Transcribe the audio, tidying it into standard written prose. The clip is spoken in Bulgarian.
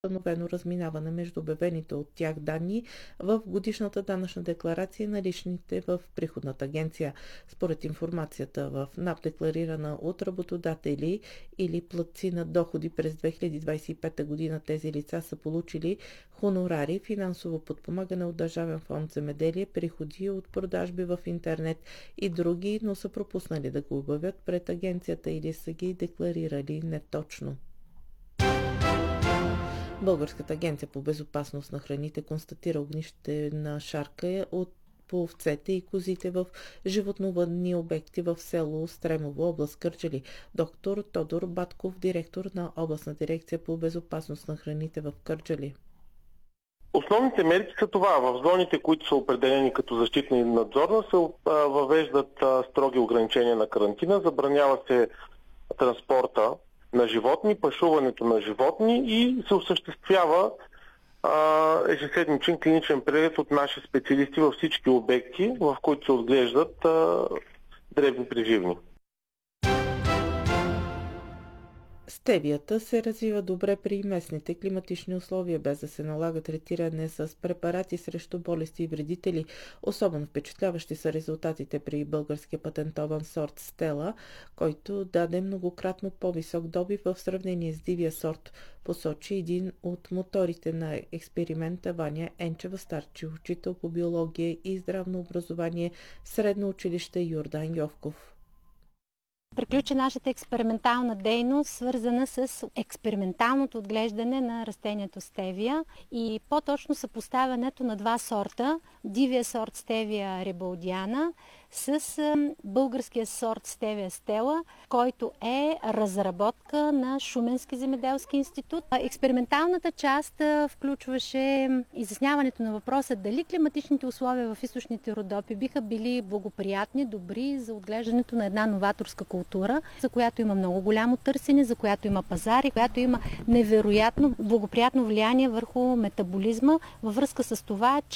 установено разминаване между обявените от тях данни в годишната данъчна декларация на личните в приходната агенция. Според информацията в НАП, декларирана от работодатели или платци на доходи през 2025 година, тези лица са получили хонорари, финансово подпомагане от Държавен фонд земеделие, приходи от продажби в интернет и други, но са пропуснали да го обявят пред агенцията или са ги декларирали неточно. Българската агенция по безопасност на храните констатира огнище на шарка по овцете и козите в животновъдни обекти в село Стремово, област Кърджали. Доктор Тодор Батков, директор на областна дирекция по безопасност на храните в Кърджали. Основните мерки са това. В зоните, които са определени като защитна и надзорна, се въвеждат строги ограничения на карантина, забранява се транспорта на животни, пашуването на животни и се осъществява ежеседмичен клиничен преглед от наши специалисти във всички обекти, в които се отглеждат дребни преживни. Стевията се развива добре при местните климатични условия, без да се налага третиране с препарати срещу болести и вредители. Особено впечатляващи са резултатите при българския патентован сорт Стела, който даде многократно по-висок добив в сравнение с дивия сорт, посочи един от моторите на експеримента Ваня Енчева, старши учител по биология и здравно образование в Средно училище Йордан Йовков. Приключи нашата експериментална дейност, свързана с експерименталното отглеждане на растението стевия и по-точно съпоставянето на два сорта. Дивия сорт стевия рибалдиана с българския сорт стевия Стела, който е разработка на Шуменски земеделски институт. Експерименталната част включваше изясняването на въпроса дали климатичните условия в източните Родопи биха били благоприятни, добри за отглеждането на една новаторска култура, за която има много голямо търсене, за която има пазари, която има невероятно благоприятно влияние върху метаболизма във връзка с това,